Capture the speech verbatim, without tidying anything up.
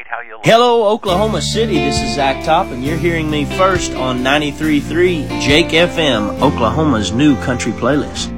how you look. Hello, Oklahoma City. This is Zach Top, and you're hearing me first on ninety-three point three Jake F M, Oklahoma's new country playlist.